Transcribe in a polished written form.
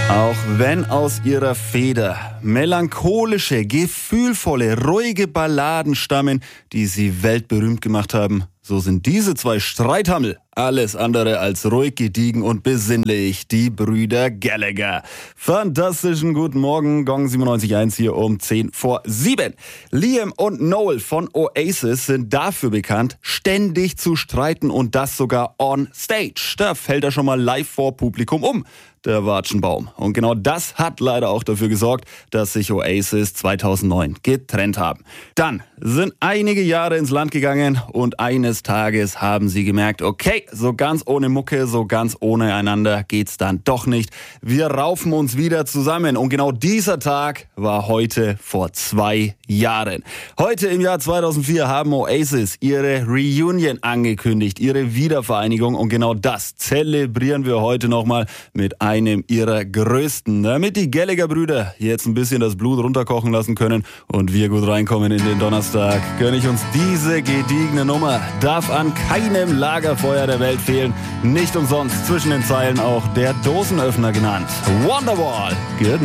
Auch wenn aus ihrer Feder melancholische, gefühlvolle, ruhige Balladen stammen, die sie weltberühmt gemacht haben, so sind diese zwei Streithammel alles andere als ruhig, gediegen und besinnlich, die Brüder Gallagher. Fantastischen guten Morgen, Gong 97.1 hier um 6:50. Liam und Noel von Oasis sind dafür bekannt, ständig zu streiten und das sogar on stage. Da fällt er schon mal live vor Publikum um, der Watschenbaum. Und genau das hat leider auch dafür gesorgt, dass sich Oasis 2009 getrennt haben. Dann sind einige Jahre ins Land gegangen und eines Tages haben sie gemerkt, okay, so ganz ohne Mucke, so ganz ohne einander geht's dann doch nicht. Wir raufen uns wieder zusammen und genau dieser Tag war heute vor 2 Jahren. Heute im Jahr 2004 haben Oasis ihre Reunion angekündigt, ihre Wiedervereinigung und genau das zelebrieren wir heute nochmal mit einem ihrer größten, damit die Gallagher-Brüder jetzt ein bisschen das Blut runterkochen lassen können und wir gut reinkommen in den Donnerstag, gönne ich uns diese gediegene Nummer. Darf an keinem Lagerfeuer der Welt fehlen. Nicht umsonst zwischen den Zeilen auch der Dosenöffner genannt. Wonderwall. Good